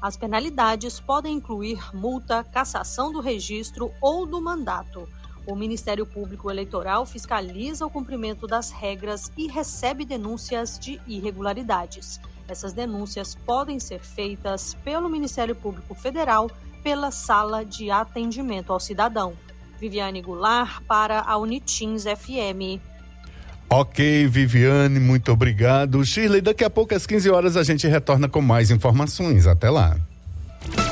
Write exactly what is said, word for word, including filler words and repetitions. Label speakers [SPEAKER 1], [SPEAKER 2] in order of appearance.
[SPEAKER 1] As penalidades podem incluir multa, cassação do registro ou do mandato. O Ministério Público Eleitoral fiscaliza o cumprimento das regras e recebe denúncias de irregularidades. Essas denúncias podem ser feitas pelo Ministério Público Federal pela Sala de Atendimento ao Cidadão. Viviane Goulart para a Unitins F M.
[SPEAKER 2] Ok, Viviane, muito obrigado. Shirley, daqui a pouco às quinze horas a gente retorna com mais informações. Até lá.